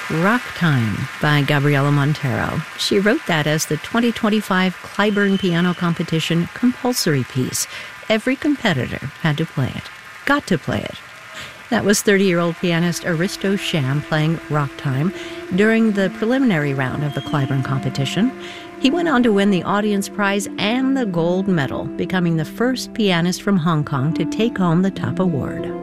Rock Time by Gabriela Montero. She wrote that as the 2025 Clyburn Piano Competition compulsory piece. Every competitor had to play it. Got to play it. That was 30-year-old pianist Aristo Sham playing Rock Time during the preliminary round of the Clyburn competition. He went on to win the audience prize and the gold medal, becoming the first pianist from Hong Kong to take home the top award.